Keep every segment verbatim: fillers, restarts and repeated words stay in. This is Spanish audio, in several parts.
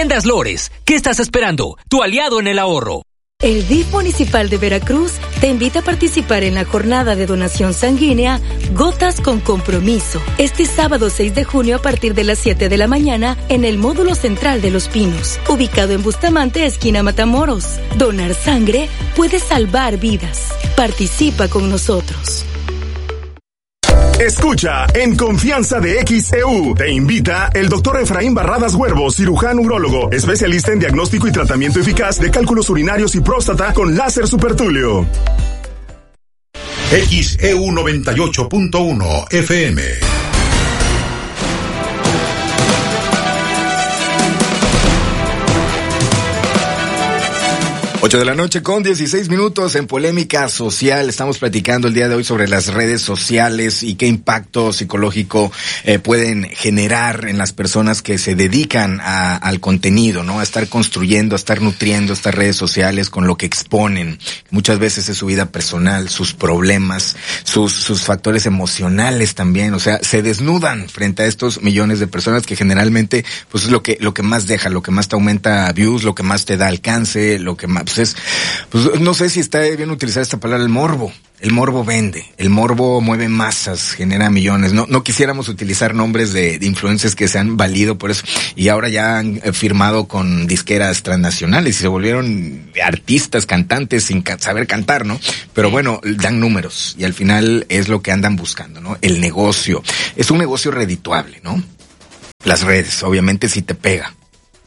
Tiendas Lores, ¿qué estás esperando? Tu aliado en el ahorro. El D I F Municipal de Veracruz te invita a participar en la jornada de donación sanguínea Gotas con Compromiso, este sábado seis de junio a partir de las siete de la mañana en el módulo central de Los Pinos, ubicado en Bustamante, esquina Matamoros. Donar sangre puede salvar vidas. Participa con nosotros. Escucha En Confianza de X E U. Te invita el doctor Efraín Barradas Huervo, cirujano urólogo, especialista en diagnóstico y tratamiento eficaz de cálculos urinarios y próstata con láser supertúleo. X E U noventa y ocho punto uno F M. ocho de la noche con dieciséis minutos en Polémica Social. Estamos platicando el día de hoy sobre las redes sociales y qué impacto psicológico eh, pueden generar en las personas que se dedican a, al contenido, ¿no? A estar construyendo, a estar nutriendo estas redes sociales con lo que exponen. Muchas veces es su vida personal, sus problemas, sus, sus factores emocionales también. O sea, se desnudan frente a estos millones de personas que generalmente, pues es lo que, lo que más deja, lo que más te aumenta views, lo que más te da alcance, lo que más, pues es, pues no sé si está bien utilizar esta palabra, el morbo. El morbo vende, el morbo mueve masas, genera millones. No, no quisiéramos utilizar nombres de, de influencers que se han valido por eso y ahora ya han firmado con disqueras transnacionales y se volvieron artistas, cantantes sin ca- saber cantar, ¿no? Pero bueno, dan números y al final es lo que andan buscando, ¿no? El negocio. Es un negocio redituable, ¿no? Las redes, obviamente, si te pega.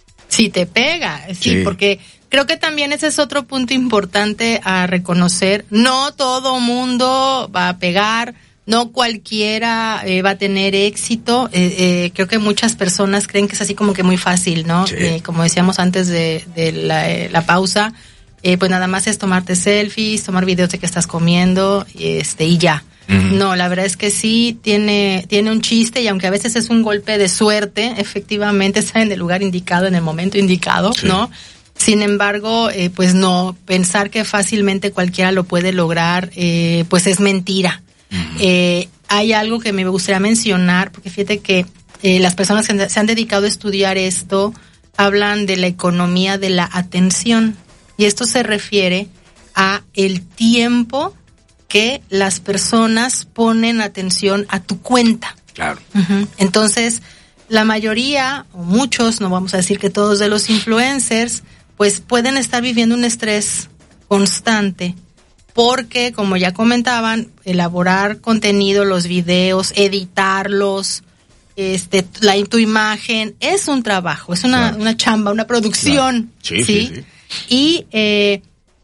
Si te pega, sí, sí, porque creo que también ese es otro punto importante a reconocer. No todo mundo va a pegar, no cualquiera eh, va a tener éxito. Eh, eh, creo que muchas personas creen que es así como que muy fácil, ¿no? Sí. Eh, como decíamos antes de, de la, eh, la pausa, eh, pues nada más es tomarte selfies, tomar videos de que estás comiendo, este, y ya. Uh-huh. No, la verdad es que sí tiene tiene un chiste y aunque a veces es un golpe de suerte, efectivamente está en el lugar indicado, en el momento indicado, sí. ¿no? Sin embargo, eh, pues no, pensar que fácilmente cualquiera lo puede lograr, eh, pues es mentira. Uh-huh. Eh, hay algo que me gustaría mencionar, porque fíjate que eh, las personas que se han dedicado a estudiar esto hablan de la economía de la atención y esto se refiere a el tiempo que las personas ponen atención a tu cuenta. Claro. Uh-huh. Entonces, la mayoría, o muchos, no vamos a decir que todos de los influencers, pues pueden estar viviendo un estrés constante, porque, como ya comentaban, elaborar contenido, los videos, editarlos, este, la, tu imagen, es un trabajo, es una, claro. una chamba, una producción. Claro. Sí, sí, sí, sí. Y, eh,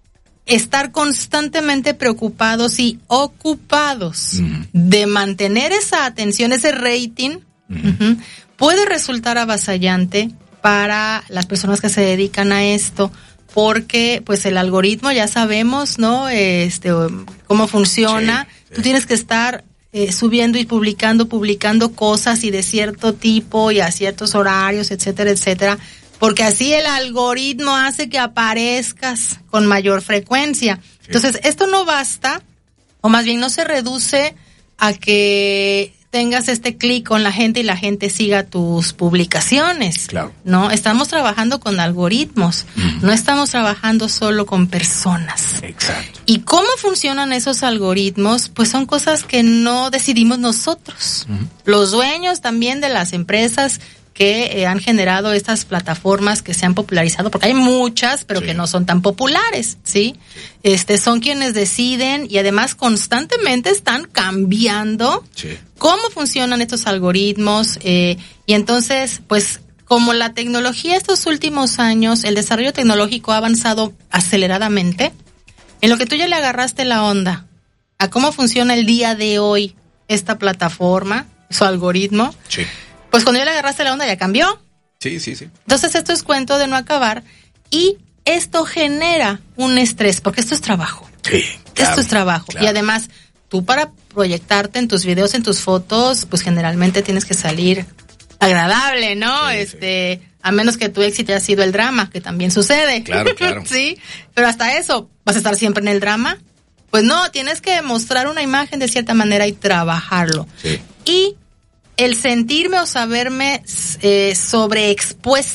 estar constantemente preocupados y ocupados uh-huh. de mantener esa atención, ese rating, uh-huh. Uh-huh, puede resultar avasallante para las personas que se dedican a esto, porque pues el algoritmo ya sabemos, ¿no? Este, cómo funciona. Sí, sí. Tú tienes que estar eh, subiendo y publicando, publicando cosas y de cierto tipo y a ciertos horarios, etcétera, etcétera. Porque así el algoritmo hace que aparezcas con mayor frecuencia. Sí. Entonces, esto no basta, o más bien no se reduce a que tengas este clic con la gente y la gente siga tus publicaciones. Claro. No, estamos trabajando con algoritmos, uh-huh. no estamos trabajando solo con personas. Exacto. ¿Y cómo funcionan esos algoritmos? Pues son cosas que no decidimos nosotros. Uh-huh. Los dueños también de las empresas que eh, han generado estas plataformas que se han popularizado, porque hay muchas, pero sí. que no son tan populares, ¿sí? Este, son quienes deciden y además constantemente están cambiando sí. cómo funcionan estos algoritmos, eh, y entonces, pues, como la tecnología estos últimos años, el desarrollo tecnológico ha avanzado aceleradamente, en lo que tú ya le agarraste la onda a cómo funciona el día de hoy esta plataforma, su algoritmo, sí. pues cuando ya le agarraste la onda ya cambió. Sí, sí, sí. Entonces esto es cuento de no acabar y esto genera un estrés, porque esto es trabajo. Sí, claro, esto es trabajo. Claro. Y además, tú para proyectarte en tus videos, en tus fotos, pues generalmente tienes que salir agradable, ¿no? Sí, este, sí. A menos que tu éxito haya sido el drama, que también sucede. Claro, claro. Sí, pero hasta eso, ¿vas a estar siempre en el drama? Pues no, tienes que mostrar una imagen de cierta manera y trabajarlo. Sí. Y el sentirme o saberme eh, sobreexpuesta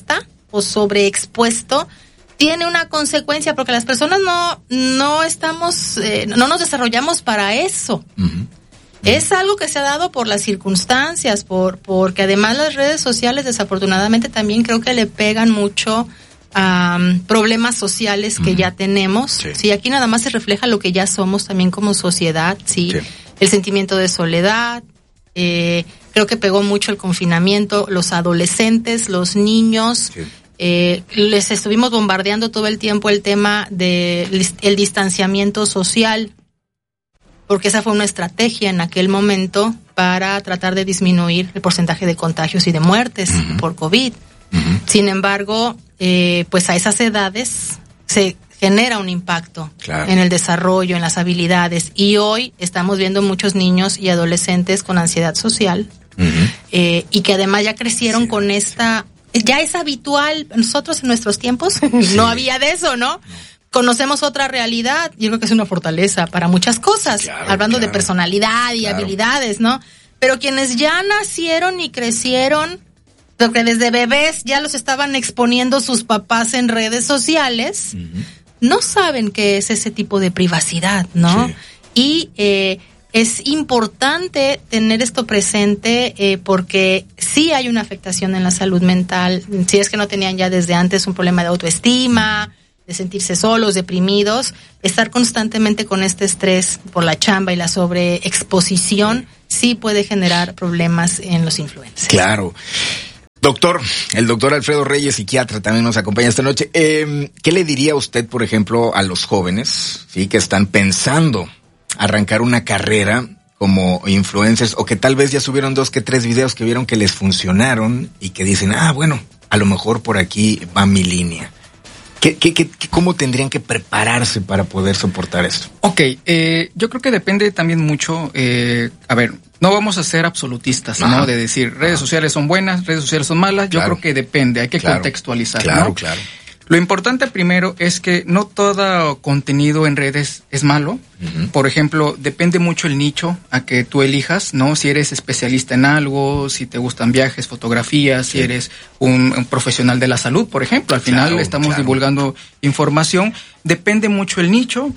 o sobreexpuesto, tiene una consecuencia, porque las personas no, no estamos, eh, no nos desarrollamos para eso. Uh-huh. Es algo que se ha dado por las circunstancias, por porque además las redes sociales desafortunadamente también creo que le pegan mucho a um, problemas sociales que mm. ya tenemos. Sí. sí, aquí nada más se refleja lo que ya somos también como sociedad, sí, sí. El sentimiento de soledad, eh, creo que pegó mucho el confinamiento, los adolescentes, los niños, sí. eh, les estuvimos bombardeando todo el tiempo el tema de el distanciamiento social, porque esa fue una estrategia en aquel momento para tratar de disminuir el porcentaje de contagios y de muertes uh-huh. por COVID. Uh-huh. Sin embargo, eh, pues a esas edades se genera un impacto claro. en el desarrollo, en las habilidades, y hoy estamos viendo muchos niños y adolescentes con ansiedad social uh-huh. eh, y que además ya crecieron sí, con esta, sí. ya es habitual. Nosotros en nuestros tiempos sí. no había de eso, ¿no? no. Conocemos otra realidad, yo creo que es una fortaleza para muchas cosas, claro, hablando claro. de personalidad y claro. habilidades, ¿no? Pero quienes ya nacieron y crecieron, porque desde bebés ya los estaban exponiendo sus papás en redes sociales, uh-huh. no saben qué es ese tipo de privacidad, ¿no? Sí. Y eh, es importante tener esto presente eh, porque sí hay una afectación en la salud mental, si es que no tenían ya desde antes un problema de autoestima, de sentirse solos, deprimidos, estar constantemente con este estrés por la chamba y la sobreexposición sí puede generar problemas en los influencers. Claro. Doctor, el doctor Alfredo Reyes, psiquiatra, también nos acompaña esta noche. Eh, ¿Qué le diría usted, por ejemplo, a los jóvenes, sí, que están pensando arrancar una carrera como influencers, o que tal vez ya subieron dos que tres videos que vieron que les funcionaron y que dicen, ah, bueno, a lo mejor por aquí va mi línea? ¿Qué, qué, qué, ¿Cómo tendrían que prepararse para poder soportar esto? Ok, eh, yo creo que depende también mucho, eh, a ver, no vamos a ser absolutistas, Ajá. ¿no? De decir, redes Ajá. sociales son buenas, redes sociales son malas, yo claro. creo que depende, hay que claro. contextualizar, claro, ¿no? Claro, Lo importante primero es que no todo contenido en redes es malo. Uh-huh. Por ejemplo, depende mucho el nicho a que tú elijas, ¿no? Si eres especialista en algo, si te gustan viajes, fotografías, sí. si eres un, un profesional de la salud, por ejemplo. Al final claro, estamos claro. divulgando información. Depende mucho el nicho.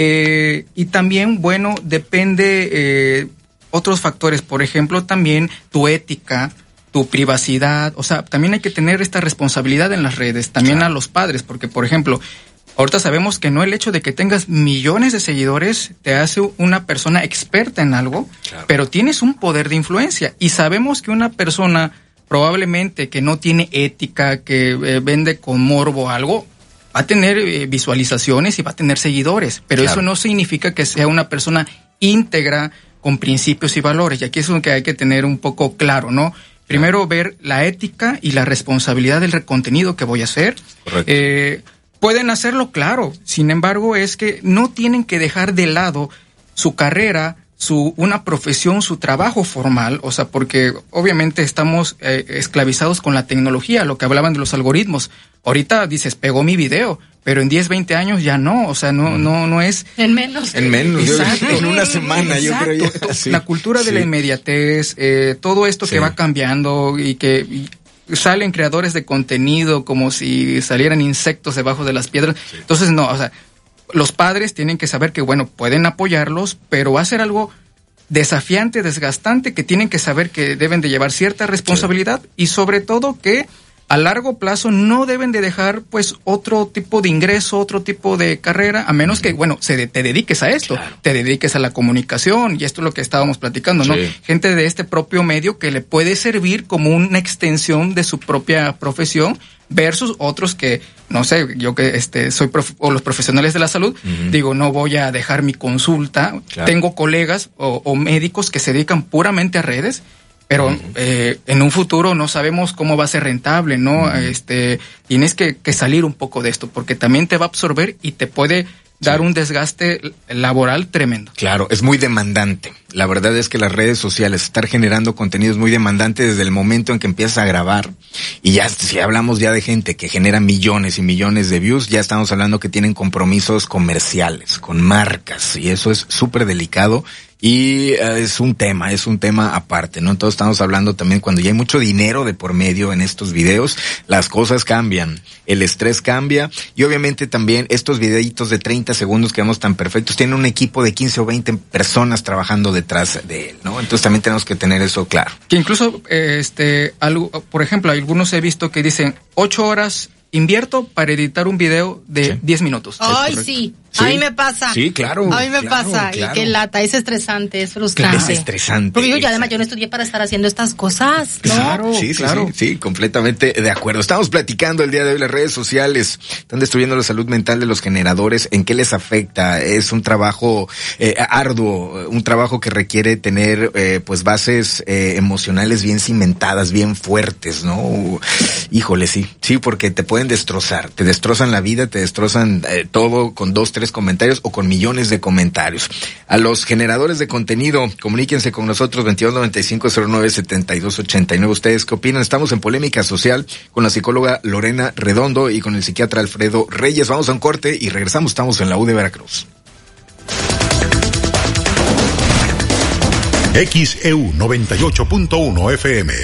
Eh, y también, bueno, depende eh, otros factores. Por ejemplo, también tu ética, tu privacidad, o sea, también hay que tener esta responsabilidad en las redes, también claro. a los padres, porque, por ejemplo, ahorita sabemos que no el hecho de que tengas millones de seguidores te hace una persona experta en algo, claro. pero tienes un poder de influencia, y sabemos que una persona probablemente que no tiene ética, que eh, vende con morbo algo, va a tener eh, visualizaciones y va a tener seguidores, pero claro. eso no significa que sea una persona íntegra, con principios y valores, y aquí es lo que hay que tener un poco claro, ¿no? Primero, ver la ética y la responsabilidad del contenido que voy a hacer. Correcto. Eh, pueden hacerlo, claro. Sin embargo, es que no tienen que dejar de lado su carrera, su una profesión, su trabajo formal. O sea, porque obviamente estamos eh, esclavizados con la tecnología, lo que hablaban de los algoritmos. Ahorita dices, pegó mi video, pero en diez, veinte años ya no. O sea, no, mm. no, no es... En menos. En menos. Exacto. Yo, en una semana, Exacto. yo creo. Ya. Sí. La cultura de sí. la inmediatez, eh, todo esto sí. que va cambiando y que y salen creadores de contenido como si salieran insectos debajo de las piedras. Sí. Entonces, no, o sea, los padres tienen que saber que, bueno, pueden apoyarlos, pero va a ser algo desafiante, desgastante, que tienen que saber que deben de llevar cierta responsabilidad sí. y sobre todo que a largo plazo no deben de dejar pues otro tipo de ingreso, otro tipo de carrera, a menos que, bueno, se de, te dediques a esto, claro. te dediques a la comunicación, y esto es lo que estábamos platicando, sí. ¿no? Gente de este propio medio que le puede servir como una extensión de su propia profesión versus otros que, no sé, yo que este soy prof, o los profesionales de la salud, uh-huh. digo, no voy a dejar mi consulta, claro. tengo colegas o, o médicos que se dedican puramente a redes, pero uh-huh. eh, en un futuro no sabemos cómo va a ser rentable, ¿no? Uh-huh. Este, tienes que, que salir un poco de esto, porque también te va a absorber y te puede dar sí. un desgaste laboral tremendo. Claro, es muy demandante La verdad es que las redes sociales, estar generando contenido es muy demandante desde el momento en que empiezas a grabar. Y ya, si hablamos ya de gente que genera millones y millones de views, ya estamos hablando que tienen compromisos comerciales con marcas. Y eso es súper delicado. Y uh, es un tema, es un tema aparte, ¿no? Entonces estamos hablando también cuando ya hay mucho dinero de por medio en estos videos, las cosas cambian, el estrés cambia y obviamente también estos videitos de treinta segundos que vemos tan perfectos tienen un equipo de quince o veinte personas trabajando detrás de él, ¿no? Entonces también tenemos que tener eso claro. Que incluso, este, algo, por ejemplo, algunos he visto que dicen ocho horas invierto para editar un video de sí. diez minutos. Ay, sí. Sí. A mí me pasa. Sí, claro. A mí me claro, pasa. claro. Y qué lata, es estresante, es frustrante. Es estresante. Porque yo ya además yo no estudié para estar haciendo estas cosas, ¿no? Claro, sí, sí, claro. Sí, sí, completamente de acuerdo. Estamos platicando el día de hoy, las redes sociales están destruyendo la salud mental de los generadores. ¿En qué les afecta? Es un trabajo eh, arduo, un trabajo que requiere tener eh, pues bases eh, emocionales bien cimentadas, bien fuertes, ¿no? Híjole, sí. Sí, porque te pueden destrozar. Te destrozan la vida, te destrozan eh, todo con dos, tres comentarios o con millones de comentarios. A los generadores de contenido, comuníquense con nosotros veintidós noventa y cinco cero nueve setenta y dos ochenta y nueve. ¿Ustedes qué opinan? Estamos en Polémica Social con la psicóloga Lorena Redondo y con el psiquiatra Alfredo Reyes. Vamos a un corte y regresamos. Estamos en la U de Veracruz. X E U noventa y ocho punto uno F M.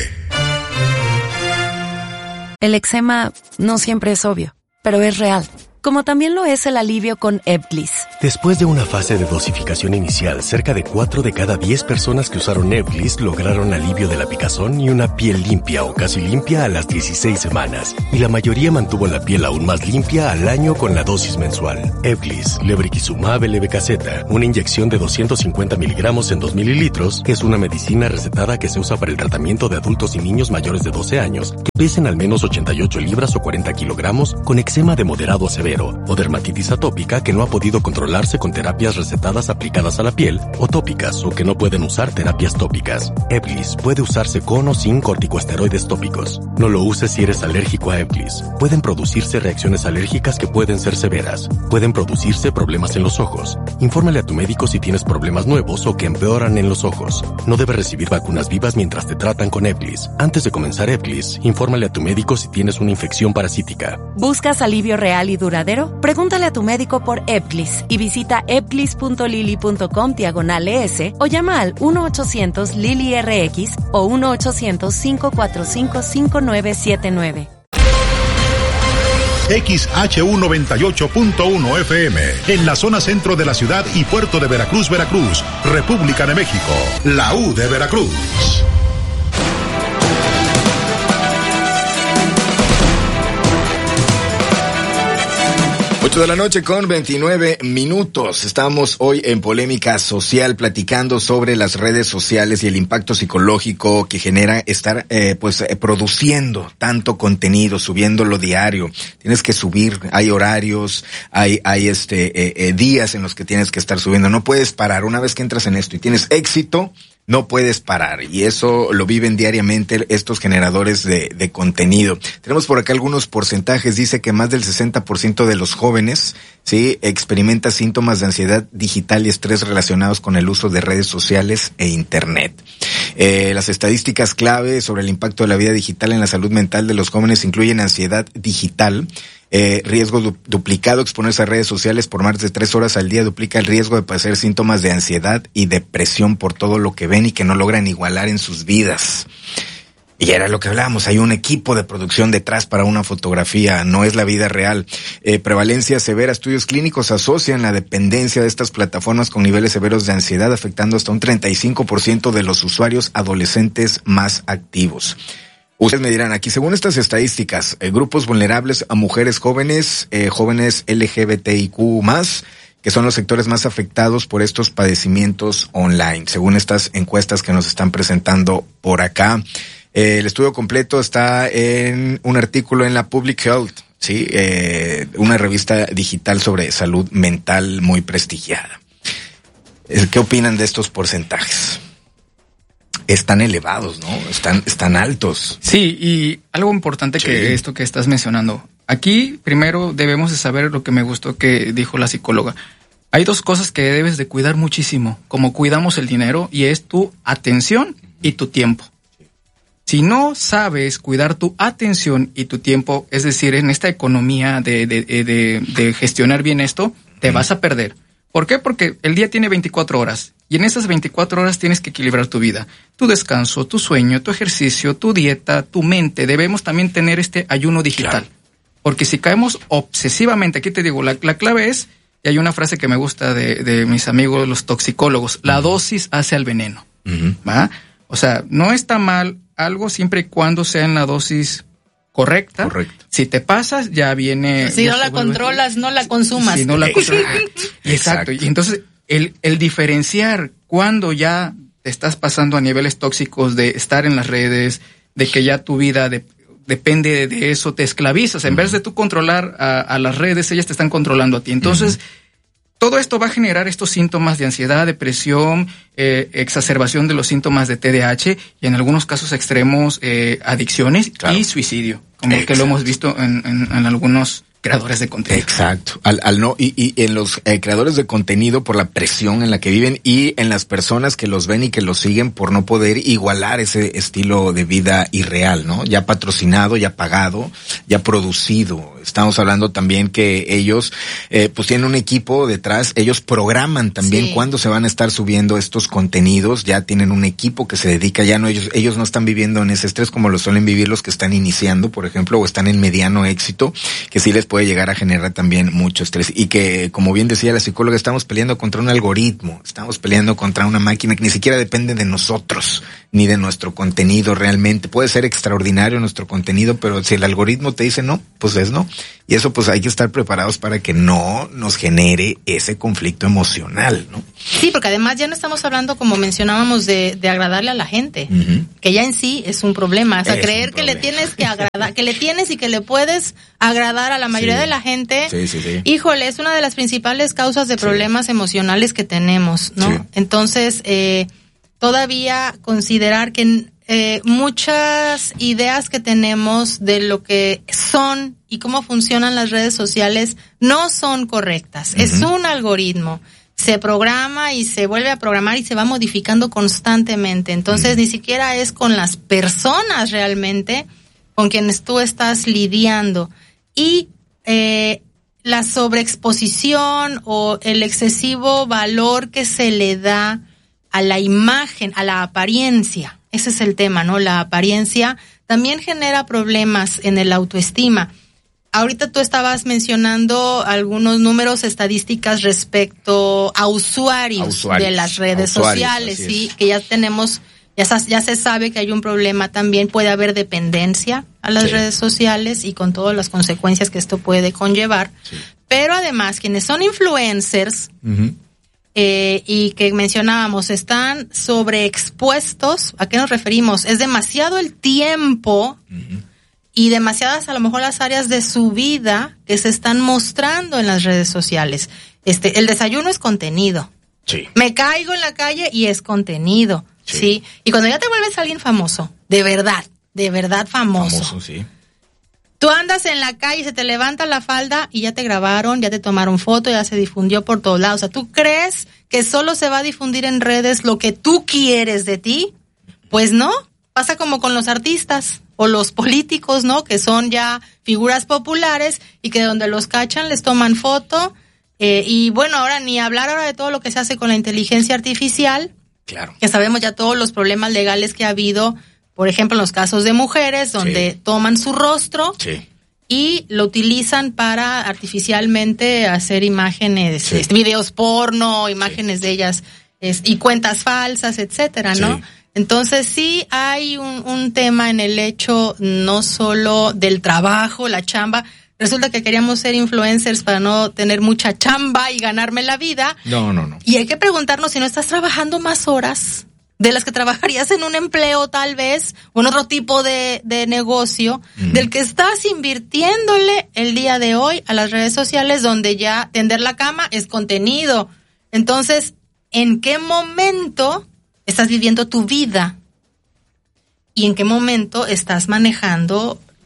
El eczema no siempre es obvio, pero es real. Como también lo es el alivio con Ebglyss. Después de una fase de dosificación inicial, cerca de cuatro de cada diez personas que usaron Ebglyss lograron alivio de la picazón y una piel limpia o casi limpia a las dieciséis semanas. Y la mayoría mantuvo la piel aún más limpia al año con la dosis mensual. Ebglyss, lebrikizumab levetaceta, una inyección de doscientos cincuenta miligramos en dos mililitros, es una medicina recetada que se usa para el tratamiento de adultos y niños mayores de doce años que pesen al menos ochenta y ocho libras o cuarenta kilogramos con eczema de moderado a severo o dermatitis atópica que no ha podido controlarse con terapias recetadas aplicadas a la piel o tópicas o que no pueden usar terapias tópicas. Ebglyss puede usarse con o sin corticosteroides tópicos. No lo uses si eres alérgico a Ebglyss. Pueden producirse reacciones alérgicas que pueden ser severas. Pueden producirse problemas en los ojos. Infórmale a tu médico si tienes problemas nuevos o que empeoran en los ojos. No debes recibir vacunas vivas mientras te tratan con Ebglyss. Antes de comenzar Ebglyss, infórmale a tu médico si tienes una infección parasítica. ¿Buscas alivio real y duradero? Pregúntale a tu médico por Ebglyss y visita ebglyss punto lili punto com diagonal es o llama al uno ochocientos Lili R X o uno ochocientos cinco cuatro cinco cinco nueve siete nueve. X H U noventa y ocho punto uno F M, en la zona centro de la ciudad y puerto de Veracruz, Veracruz, República de México, la U de Veracruz. ocho de la noche con veintinueve minutos. Estamos hoy en Polémica Social platicando sobre las redes sociales y el impacto psicológico que genera estar eh, pues eh, produciendo tanto contenido, subiéndolo diario. Tienes que subir, hay horarios, hay hay este eh, eh, días en los que tienes que estar subiendo. No puedes parar. Una vez que entras en esto y tienes éxito, no puedes parar, y eso lo viven diariamente estos generadores de, de contenido. Tenemos por acá algunos porcentajes. Dice que más del sesenta por ciento de los jóvenes, sí, experimenta síntomas de ansiedad digital y estrés relacionados con el uso de redes sociales e internet. Eh, las estadísticas clave sobre el impacto de la vida digital en la salud mental de los jóvenes incluyen ansiedad digital, Eh, riesgo du- duplicado, exponerse a redes sociales por más de tres horas al día duplica el riesgo de padecer síntomas de ansiedad y depresión por todo lo que ven y que no logran igualar en sus vidas. Y era lo que hablábamos, hay un equipo de producción detrás para una fotografía, no es la vida real. Eh, prevalencia severa, estudios clínicos asocian la dependencia de estas plataformas con niveles severos de ansiedad, afectando hasta un treinta y cinco por ciento de los usuarios adolescentes más activos. Ustedes me dirán, aquí según estas estadísticas, eh, grupos vulnerables a mujeres jóvenes, eh, jóvenes L G B T I Q más, que son los sectores más afectados por estos padecimientos online, según estas encuestas que nos están presentando por acá. Eh, el estudio completo está en un artículo en la Public Health, sí, eh, una revista digital sobre salud mental muy prestigiada. ¿Qué opinan de estos porcentajes? Están elevados, ¿no? Están, están altos. Sí, y algo importante sí. que esto que estás mencionando. Aquí, primero, debemos de saber lo que me gustó que dijo la psicóloga. Hay dos cosas que debes de cuidar muchísimo, como cuidamos el dinero, y es tu atención y tu tiempo. Si no sabes cuidar tu atención y tu tiempo, es decir, en esta economía de, de, de, de gestionar bien esto, te vas a perder. ¿Por qué? Porque el día tiene veinticuatro horas y en esas veinticuatro horas tienes que equilibrar tu vida, tu descanso, tu sueño, tu ejercicio, tu dieta, tu mente. Debemos también tener este ayuno digital. Claro. Porque si caemos obsesivamente, aquí te digo, la, la clave es, y hay una frase que me gusta de, de mis amigos los toxicólogos, la dosis hace al veneno. Uh-huh. ¿Va? O sea, no está mal algo siempre y cuando sea en la dosis correcta. Correcto. Si te pasas, ya viene... Si ya no la controlas, no la consumas. Si no la controlas. Exacto. Exacto. Y entonces, el, el diferenciar cuando ya te estás pasando a niveles tóxicos de estar en las redes, de que ya tu vida de, depende de eso, te esclavizas. En uh-huh. vez de tú controlar a, a las redes, ellas te están controlando a ti. Entonces... Uh-huh. Todo esto va a generar estos síntomas de ansiedad, depresión, eh, exacerbación de los síntomas de T D A H y en algunos casos extremos eh, adicciones claro. y suicidio, como Exacto. que lo hemos visto en, en, en algunos creadores de contenido. Exacto. Al, al no y, y en los eh, creadores de contenido por la presión en la que viven y en las personas que los ven y que los siguen por no poder igualar ese estilo de vida irreal, ¿no? Ya patrocinado, ya pagado, ya producido. Estamos hablando también que ellos eh, pues tienen un equipo detrás, ellos programan también sí. cuándo se van a estar subiendo estos contenidos, ya tienen un equipo que se dedica, ya no ellos ellos no están viviendo en ese estrés como lo suelen vivir los que están iniciando, por ejemplo, o están en mediano éxito, que sí les puede llegar a generar también mucho estrés y que, como bien decía la psicóloga, estamos peleando contra un algoritmo, estamos peleando contra una máquina que ni siquiera depende de nosotros, ni de nuestro contenido realmente. Puede ser extraordinario nuestro contenido, pero si el algoritmo te dice no, pues es no. Y eso pues hay que estar preparados para que no nos genere ese conflicto emocional, ¿no? Sí, porque además ya no estamos hablando, como mencionábamos, de, de agradarle a la gente, uh-huh. que ya en sí es un problema. O sea, es creer que le tienes que agradar, que le tienes y que le puedes agradar a la mayoría sí. de la gente, sí, sí, sí. híjole, es una de las principales causas de problemas sí. emocionales que tenemos, ¿no? Sí. Entonces, eh, todavía considerar que eh, muchas ideas que tenemos de lo que son y cómo funcionan las redes sociales no son correctas. Uh-huh. Es un algoritmo. Se programa y se vuelve a programar y se va modificando constantemente. Entonces, uh-huh. ni siquiera es con las personas realmente con quienes tú estás lidiando. Y eh, la sobreexposición o el excesivo valor que se le da a la imagen, a la apariencia. Ese es el tema, ¿no? La apariencia también genera problemas en el autoestima. Ahorita tú estabas mencionando algunos números, estadísticas respecto a usuarios, a usuarios de las redes sociales, sí, que ya tenemos, ya, ya se sabe que hay un problema también, puede haber dependencia a las sí. redes sociales y con todas las consecuencias que esto puede conllevar. Sí. Pero además, quienes son influencers, uh-huh. eh, y que mencionábamos, están sobreexpuestos, ¿a qué nos referimos? Es demasiado el tiempo uh-huh. y demasiadas a lo mejor las áreas de su vida que se están mostrando en las redes sociales. Este, el desayuno es contenido. Sí. Me caigo en la calle y es contenido. Sí. ¿sí? Y cuando ya te vuelves alguien famoso, de verdad, de verdad famoso. Famoso, sí. Tú andas en la calle, se te levanta la falda y ya te grabaron, ya te tomaron foto, ya se difundió por todos lados. O sea, ¿tú crees que solo se va a difundir en redes lo que tú quieres de ti? Pues no. Pasa como con los artistas o los políticos, ¿no? Que son ya figuras populares y que donde los cachan les toman foto. Eh, y bueno, ahora ni hablar ahora de todo lo que se hace con la inteligencia artificial. Claro. Que sabemos ya todos los problemas legales que ha habido, por ejemplo, en los casos de mujeres, donde sí. toman su rostro sí. y lo utilizan para artificialmente hacer imágenes, sí. este, videos porno, imágenes sí. de ellas es, y cuentas falsas, etcétera, ¿no? Sí. Entonces sí hay un, un tema en el hecho no solo del trabajo, la chamba. Resulta que queríamos ser influencers para no tener mucha chamba y ganarme la vida. No, no, no. Y hay que preguntarnos si no estás trabajando más horas de las que trabajarías en un empleo tal vez, o en otro tipo de, de negocio, mm. del que estás invirtiéndole el día de hoy a las redes sociales, donde ya tender la cama es contenido. Entonces, ¿en qué momento estás viviendo tu vida? ¿Y en qué momento estás manejando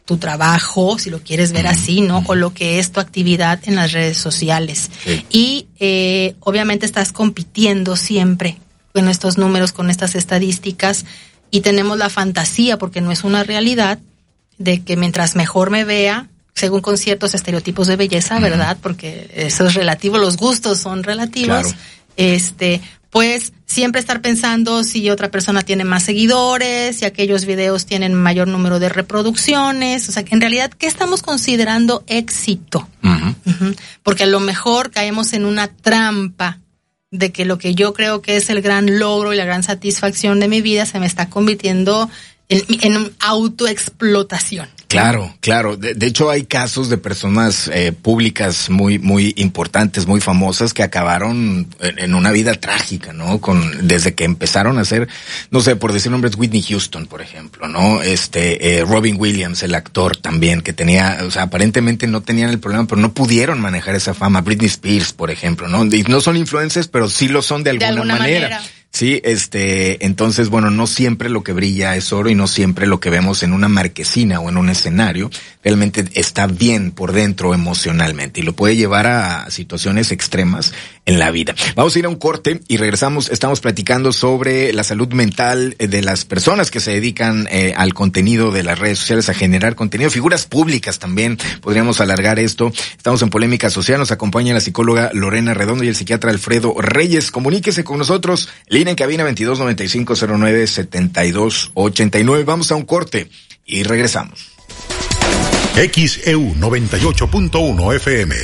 tu trabajo, si lo quieres ver así, ¿no? O lo que es tu actividad en las redes sociales. Sí. Y eh, obviamente estás compitiendo siempre con estos números, con estas estadísticas, y tenemos la fantasía, porque no es una realidad, de que mientras mejor me vea, según con ciertos estereotipos de belleza, ¿verdad? Porque eso es relativo, los gustos son relativos. Claro. Este, pues siempre estar pensando si otra persona tiene más seguidores, si aquellos videos tienen mayor número de reproducciones, o sea, que en realidad, ¿qué estamos considerando éxito? Uh-huh. Uh-huh. Porque a lo mejor caemos en una trampa de que lo que yo creo que es el gran logro y la gran satisfacción de mi vida se me está convirtiendo en, en autoexplotación. Claro, claro. De, de hecho, hay casos de personas eh, públicas muy, muy importantes, muy famosas, que acabaron en, en una vida trágica, ¿no? Con, desde que empezaron a hacer, no sé, por decir nombres, Whitney Houston, por ejemplo, ¿no? Este, eh, Robin Williams, el actor también, que tenía, o sea, aparentemente no tenían el problema, pero no pudieron manejar esa fama. Britney Spears, por ejemplo, ¿no? Y no son influencers, pero sí lo son de alguna, de alguna manera. manera. Sí, este, entonces, bueno, no siempre lo que brilla es oro y no siempre lo que vemos en una marquesina o en un escenario realmente está bien por dentro emocionalmente y lo puede llevar a situaciones extremas en la vida. Vamos a ir a un corte y regresamos. Estamos platicando sobre la salud mental de las personas que se dedican eh, al contenido de las redes sociales, a generar contenido, figuras públicas también. Podríamos alargar esto. Estamos en Polémica Social. Nos acompaña la psicóloga Lorena Redondo y el psiquiatra Alfredo Reyes. Comuníquese con nosotros. Línea en cabina veintidós noventa y cinco cero nueve setenta y dos ochenta y nueve. Vamos a un corte y regresamos. X E U noventa y ocho punto uno F M.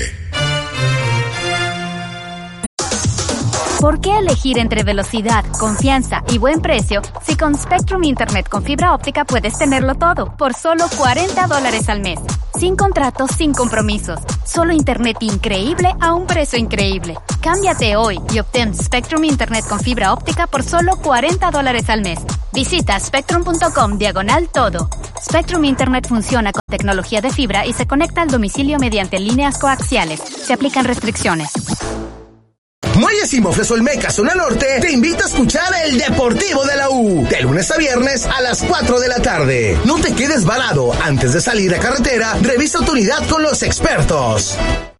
¿Por qué elegir entre velocidad, confianza y buen precio si con Spectrum Internet con fibra óptica puedes tenerlo todo por solo cuarenta dólares al mes? Sin contratos, sin compromisos. Solo internet increíble a un precio increíble. Cámbiate hoy y obtén Spectrum Internet con fibra óptica por solo cuarenta dólares al mes. Visita spectrum.com diagonal todo. Spectrum Internet funciona con tecnología de fibra y se conecta al domicilio mediante líneas coaxiales. Se aplican restricciones. Muelles y Mofles Olmeca, zona norte, te invita a escuchar el Deportivo de la U, de lunes a viernes a las cuatro de la tarde. No te quedes varado, antes de salir a carretera, revisa tu unidad con los expertos.